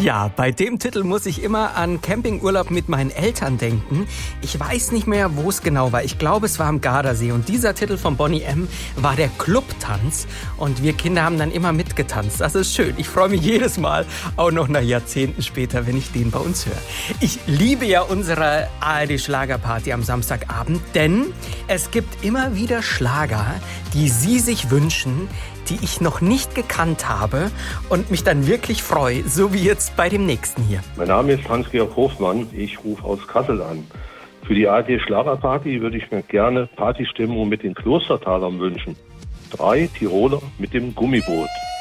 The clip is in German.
Ja, bei dem Titel muss ich immer an Campingurlaub mit meinen Eltern denken. Ich weiß nicht mehr, wo es genau war. Ich glaube, es war am Gardasee. Und dieser Titel von Boney M. war der Clubtanz. Und wir Kinder haben dann immer mitgetanzt. Das ist schön. Ich freue mich jedes Mal, auch noch nach Jahrzehnten später, wenn ich den bei uns höre. Ich liebe ja unsere ARD-Schlagerparty am Samstagabend, denn es gibt immer wieder Schlager, die Sie sich wünschen, die ich noch nicht gekannt habe und mich dann wirklich freue, so wie jetzt bei dem nächsten hier. Mein Name ist Hans-Georg Hofmann, ich rufe aus Kassel an. Für die ARD Schlagerparty würde ich mir gerne Partystimmung mit den Klostertalern wünschen. 3 Tiroler mit dem Gummiboot.